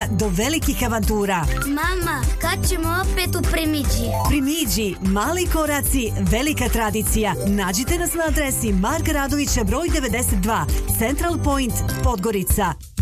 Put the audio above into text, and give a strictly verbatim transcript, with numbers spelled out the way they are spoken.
do velikih avantura. Mama, kad ćemo opet u Primiđi? Primiđi, mali koraci, velika tradicija. Nađite nas na adresi Marka Radovića broj devedeset dva, Central Point, Podgorica.